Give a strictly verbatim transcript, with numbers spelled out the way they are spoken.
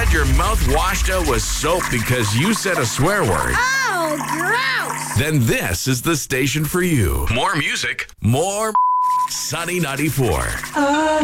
had your mouth washed out with soap because you said a swear word? Oh, gross! Then this is the station for you. More music, more Sunny ninety-four.